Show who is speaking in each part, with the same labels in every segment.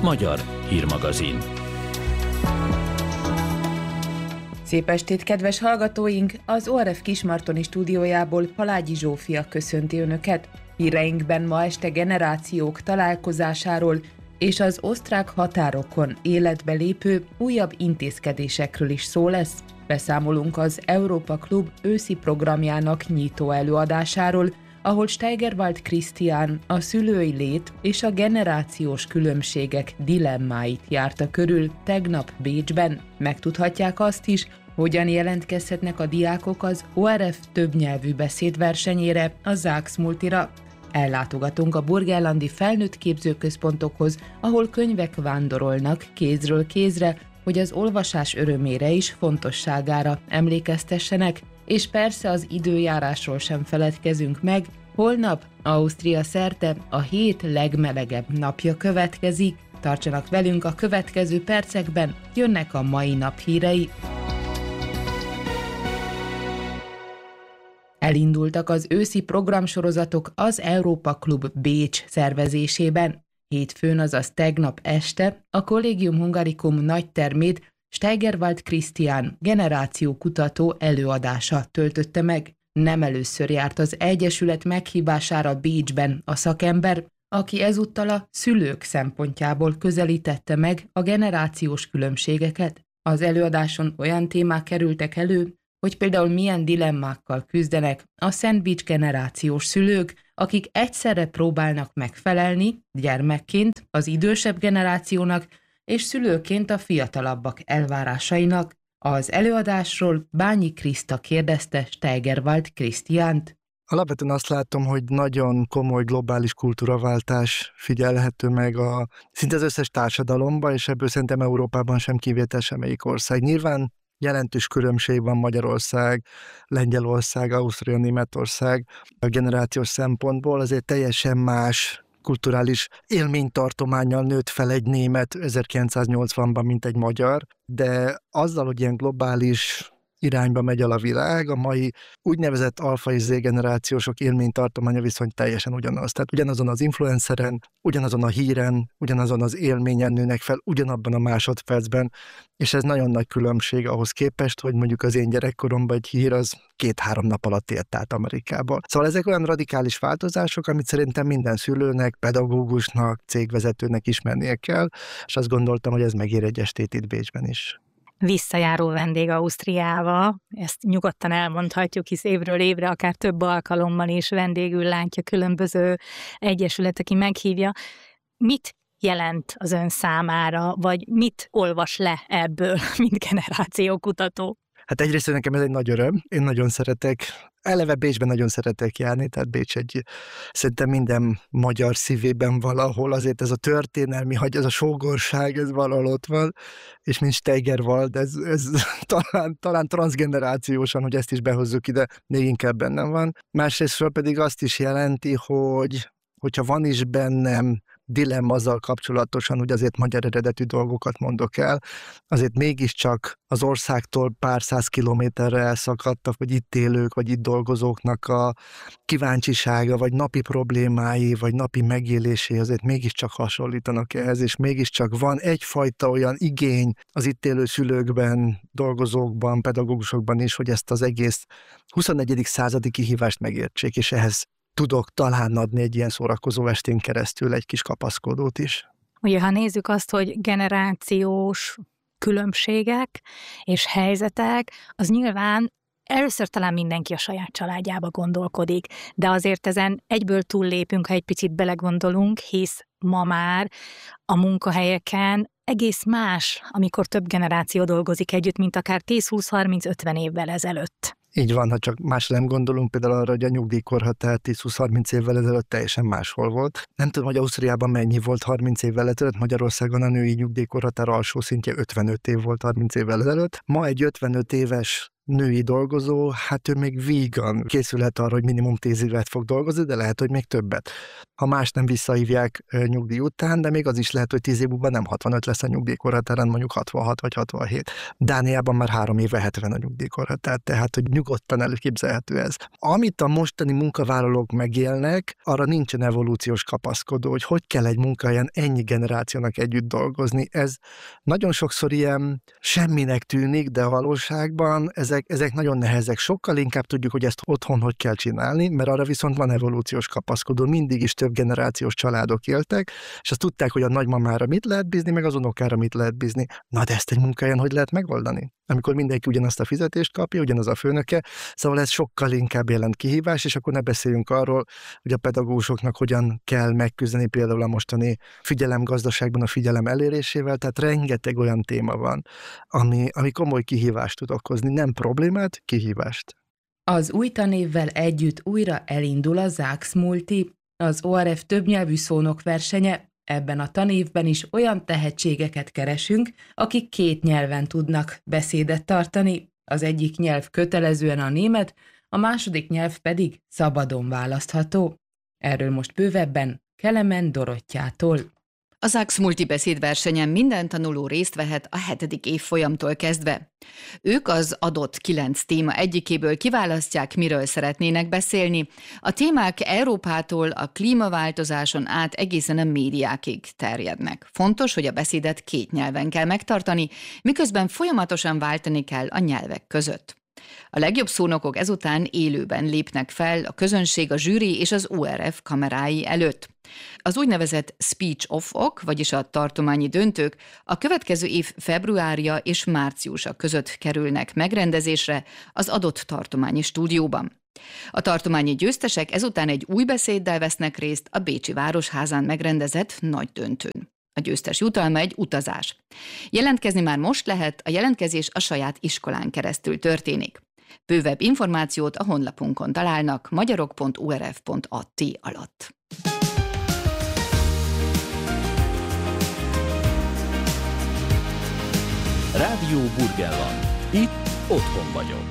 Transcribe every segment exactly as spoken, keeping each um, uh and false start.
Speaker 1: Magyar hírmagazin.
Speaker 2: Szép estét, kedves hallgatóink! Az o er ef Kismartoni stúdiójából Palágyi Zsófia köszönti Önöket. Híreinkben ma este generációk találkozásáról és az osztrák határokon életbe lépő újabb intézkedésekről is szó lesz. Beszámolunk az Európa Klub őszi programjának nyitó előadásáról, ahol Steigerwald Krisztián a szülői lét és a generációs különbségek dilemmáit járta körül tegnap Bécsben. Megtudhatják azt is, hogyan jelentkezhetnek a diákok az o er ef többnyelvű beszédversenyére, a Záx Multira. Ellátogatunk a burgenlandi felnőtt képzőközpontokhoz, ahol könyvek vándorolnak kézről kézre, hogy az olvasás örömére is fontosságára emlékeztessenek, és persze az időjárásról sem feledkezünk meg. Holnap Ausztria szerte a hét legmelegebb napja következik. Tartsanak velünk a következő percekben, jönnek a mai nap hírei. Elindultak az őszi programsorozatok az Európa Klub Bécs szervezésében. Hétfőn, azaz tegnap este a Collegium Hungaricum nagytermét Steigerwald Krisztián generációkutató előadása töltötte meg. Nem először járt az Egyesület meghívására Bécsben a szakember, aki ezúttal a szülők szempontjából közelítette meg a generációs különbségeket. Az előadáson olyan témák kerültek elő, hogy például milyen dilemmákkal küzdenek a szendvics generációs szülők, akik egyszerre próbálnak megfelelni gyermekként az idősebb generációnak, és szülőként a fiatalabbak elvárásainak. Az előadásról Bányi Kriszta kérdezte Steigerwald Krisztiánt.
Speaker 3: Alapvetően azt látom, hogy nagyon komoly globális kultúraváltás figyelhető meg a szinte az összes társadalomban, és ebből szerintem Európában sem kivétel semmelyik ország. Nyilván jelentős különbség van Magyarország, Lengyelország, Ausztria, Németország a generációs szempontból, azért teljesen más kulturális élménytartománnyal nőtt fel egy német ezerkilencszáznyolcvanban, mint egy magyar, de azzal, hogy ilyen globális irányba megy el a világ, a mai úgynevezett alfa és Z generációsok élménytartománya viszont teljesen ugyanaz. Tehát ugyanazon az influenceren, ugyanazon a híren, ugyanazon az élményen nőnek fel, ugyanabban a másodpercben, és ez nagyon nagy különbség ahhoz képest, hogy mondjuk az én gyerekkoromban egy hír az két-három nap alatt ért át Amerikába. Szóval ezek olyan radikális változások, amit szerintem minden szülőnek, pedagógusnak, cégvezetőnek ismernie kell, és azt gondoltam, hogy ez megér egy estét itt Bécsben is.
Speaker 4: Visszajáró vendég Ausztriába, ezt nyugodtan elmondhatjuk, hisz évről évre, akár több alkalommal is vendégül látja különböző egyesület, aki meghívja. Mit jelent az ön számára, vagy mit olvas le ebből, mint generációkutató?
Speaker 3: Hát egyrészt nekem ez egy nagy öröm, én nagyon szeretek, eleve Bécsben nagyon szeretek járni, tehát Bécs egy, szerintem minden magyar szívében valahol, azért ez a történelmi, hogy ez a sógorság, ez valahol ott van, és mint Steigerwald, ez, ez talán, talán transzgenerációsan, hogy ezt is behozzuk ide, még inkább bennem van. Másrésztről pedig azt is jelenti, hogy hogyha van is bennem dilemma azzal kapcsolatosan, hogy azért magyar eredetű dolgokat mondok el, azért mégiscsak az országtól pár száz kilométerre elszakadtak, vagy itt élők, vagy itt dolgozóknak a kíváncsisága, vagy napi problémái, vagy napi megélésé azért mégiscsak hasonlítanak ehhez, és mégiscsak van egyfajta olyan igény az itt élő szülőkben, dolgozókban, pedagógusokban is, hogy ezt az egész huszonegyedik századi kihívást megértsék, és ehhez tudok talán adni egy ilyen szórakozó estén keresztül egy kis kapaszkodót is.
Speaker 4: Ugye, ha nézzük azt, hogy generációs különbségek és helyzetek, az nyilván először talán mindenki a saját családjába gondolkodik, de azért ezen egyből túllépünk, ha egy picit belegondolunk, hisz ma már a munkahelyeken egész más, amikor több generáció dolgozik együtt, mint akár tíz, húsz, harminc, ötven évvel ezelőtt.
Speaker 3: Így van, ha csak másra nem gondolunk, például arra, hogy a nyugdíjkorhatár tíz, húsz, harminc évvel ezelőtt teljesen máshol volt. Nem tudom, hogy Ausztriában mennyi volt harminc évvel ezelőtt, Magyarországon a női nyugdíjkorhatár alsó szintje ötvenöt év volt harminc évvel ezelőtt. Ma egy ötvenöt éves női dolgozó, hát ő még vígan készülhet arra, hogy minimum tíz évet fog dolgozni, de lehet, hogy még többet. Ha más nem visszahívják nyugdíj után, de még az is lehet, hogy tíz év múlva nem hatvanöt lesz a nyugdíjkorhatár, mondjuk hatvanhat vagy hatvanhét. Dániában már három éve hetven a nyugdíjkorhatár, tehát hogy nyugodtan előképzelhető ez. Amit a mostani munkavállalók megélnek, arra nincsen evolúciós kapaszkodó, hogy hogy kell egy munkahelyen ennyi generációnak együtt dolgozni. Ez nagyon sokszor ilyen semminek tűnik, de a valóságban ezek, ezek nagyon nehezek. Sokkal inkább tudjuk, hogy ezt otthon hogy kell csinálni, mert arra viszont van evolúciós kapaszkodó. Mindig is több generációs családok éltek, és azt tudták, hogy a nagymamára mit lehet bízni, meg az unokára mit lehet bízni. Na de ezt egy munkahelyen hogy lehet megoldani? Amikor mindenki ugyanazt a fizetést kapja, ugyanaz a főnöke, szóval ez sokkal inkább jelent kihívás, és akkor ne beszéljünk arról, hogy a pedagógusoknak hogyan kell megküzdeni például a mostani figyelemgazdaságban a figyelem elérésével, tehát rengeteg olyan téma van, ami, ami komoly kihívást tud okozni, nem problémát, kihívást.
Speaker 2: Az új tanévvel együtt újra elindul a Záx Multi, az o er ef többnyelvű szónokversenye. Ebben a tanévben is olyan tehetségeket keresünk, akik két nyelven tudnak beszédet tartani. Az egyik nyelv kötelezően a német, a második nyelv pedig szabadon választható. Erről most bővebben Kelemen Dorottyától.
Speaker 1: A Záx Multi beszédversenyen minden tanuló részt vehet a hetedik évfolyamtól kezdve. Ők az adott kilenc téma egyikéből kiválasztják, miről szeretnének beszélni. A témák Európától a klímaváltozáson át egészen a médiákig terjednek. Fontos, hogy a beszédet két nyelven kell megtartani, miközben folyamatosan váltani kell a nyelvek között. A legjobb szónokok ezután élőben lépnek fel a közönség, a zsűri és az o er ef kamerái előtt. Az úgynevezett speech-off-ok, vagyis a tartományi döntők a következő év februárja és márciusa között kerülnek megrendezésre az adott tartományi stúdióban. A tartományi győztesek ezután egy új beszéddel vesznek részt a Bécsi Városházán megrendezett nagy döntőn. A győztes jutalma egy utazás. Jelentkezni már most lehet, a jelentkezés a saját iskolán keresztül történik. Bővebb információt a honlapunkon találnak magyarok pont u er ef pont a t alatt.
Speaker 5: Rádió Burgenland. Itt otthon vagyok.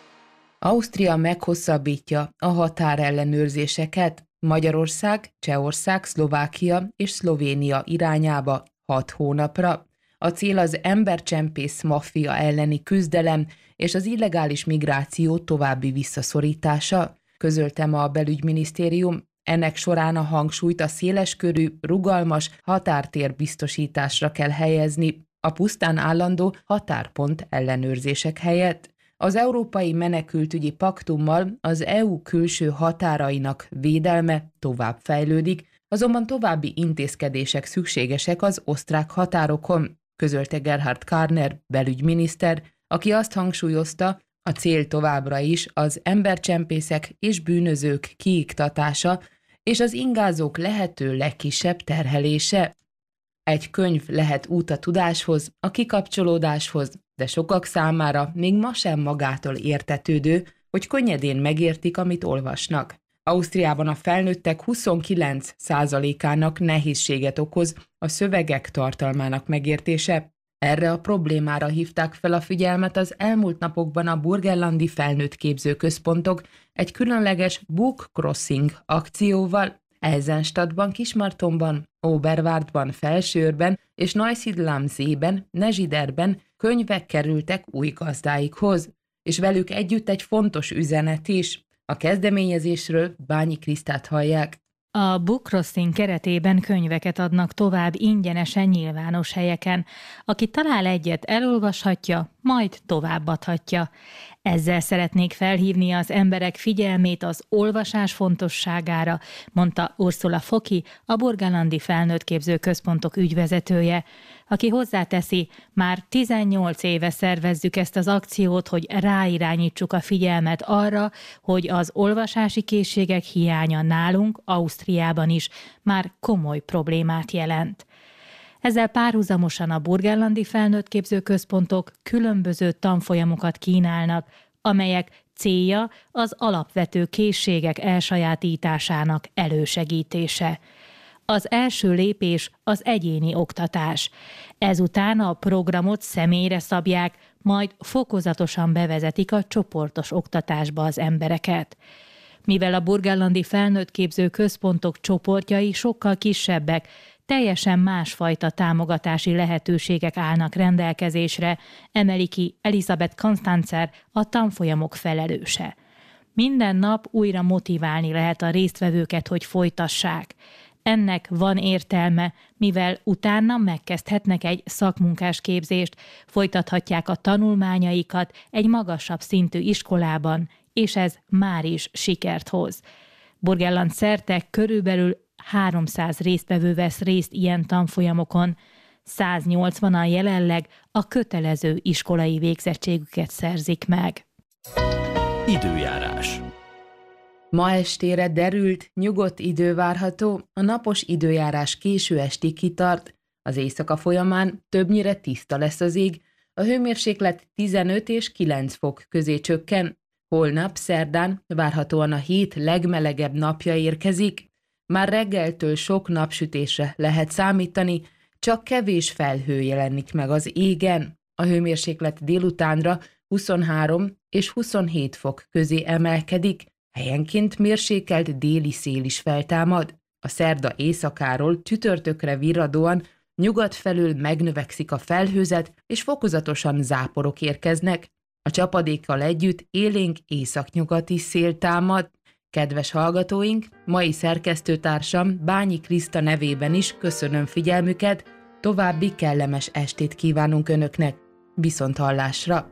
Speaker 2: Ausztria meghosszabbítja a határellenőrzéseket Magyarország, Csehország, Szlovákia és Szlovénia irányába hat hónapra. A cél az embercsempész maffia elleni küzdelem és az illegális migráció további visszaszorítása, közölte ma a belügyminisztérium. Ennek során a hangsúlyt a széleskörű, rugalmas határtér biztosításra kell helyezni, a pusztán állandó határpont ellenőrzések helyett. Az Európai Menekültügyi Paktummal az é u külső határainak védelme tovább fejlődik, azonban további intézkedések szükségesek az osztrák határokon, közölte Gerhard Karner belügyminiszter, aki azt hangsúlyozta, a cél továbbra is az embercsempészek és bűnözők kiiktatása és az ingázók lehető legkisebb terhelése. Egy könyv lehet út a tudáshoz, a kikapcsolódáshoz, de sokak számára még ma sem magától értetődő, hogy könnyedén megértik, amit olvasnak. Ausztriában a felnőttek huszonkilenc százalékának nehézséget okoz a szövegek tartalmának megértése. Erre a problémára hívták fel a figyelmet az elmúlt napokban a burgenlandi felnőtt képzőközpontok egy különleges Book Crossing akcióval. Eisenstadtban, Kismartonban, Oberwardban, Felsőrben és Neusiedl-am-Seeben, Nezsiderben könyvek kerültek új gazdáikhoz, és velük együtt egy fontos üzenet is. A kezdeményezésről Bányi Krisztát hallják.
Speaker 4: A Book Crossing keretében könyveket adnak tovább ingyenesen nyilvános helyeken. Aki talál egyet, elolvashatja, majd továbbadhatja. Ezzel szeretnék felhívni az emberek figyelmét az olvasás fontosságára, mondta Ursula Foki, a burgenlandi felnőttképző központok ügyvezetője, aki hozzáteszi, már tizennyolc éve szervezzük ezt az akciót, hogy ráirányítsuk a figyelmet arra, hogy az olvasási készségek hiánya nálunk, Ausztriában is már komoly problémát jelent. Ezzel párhuzamosan a burgenlandi felnőttképző központok különböző tanfolyamokat kínálnak, amelyek célja az alapvető készségek elsajátításának elősegítése. Az első lépés az egyéni oktatás. Ezután a programot személyre szabják, majd fokozatosan bevezetik a csoportos oktatásba az embereket. Mivel a burgenlandi felnőttképző központok csoportjai sokkal kisebbek, teljesen másfajta támogatási lehetőségek állnak rendelkezésre, emeli ki Elisabeth Konstanzer, a tanfolyamok felelőse. Minden nap újra motiválni lehet a résztvevőket, hogy folytassák. Ennek van értelme, mivel utána megkezdhetnek egy szakmunkás képzést, folytathatják a tanulmányaikat egy magasabb szintű iskolában, és ez már is sikert hoz. Burgenland szerte körülbelül háromszáz résztvevő vesz részt ilyen tanfolyamokon, száznyolcvanan jelenleg a kötelező iskolai végzettségüket szerzik meg.
Speaker 5: Időjárás.
Speaker 2: Ma estére derült, nyugodt idő várható, a napos időjárás késő estig kitart, az éjszaka folyamán többnyire tiszta lesz az ég, a hőmérséklet tizenöt és kilenc fok közé csökken, holnap, szerdán várhatóan a hét legmelegebb napja érkezik, már reggeltől sok napsütésre lehet számítani, csak kevés felhő jelenik meg az égen, a hőmérséklet délutánra huszonhárom és huszonhét fok közé emelkedik, helyenként mérsékelt déli szél is feltámad. A szerda éjszakáról csütörtökre virradóan nyugat felől megnövekszik a felhőzet, és fokozatosan záporok érkeznek. A csapadékkal együtt élénk északnyugati szél támad. Kedves hallgatóink, mai szerkesztőtársam Bányi Kriszta nevében is köszönöm figyelmüket, további kellemes estét kívánunk Önöknek. Viszonthallásra!